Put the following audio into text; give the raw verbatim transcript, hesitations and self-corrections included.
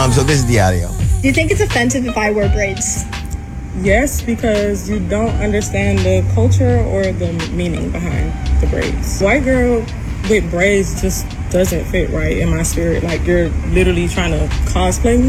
Um, so this is the audio. Do you think it's offensive if I wear braids? Yes, because you don't understand the culture or the meaning behind the braids. White girl with braids just doesn't fit right in my spirit. Like, you're literally trying to cosplay me.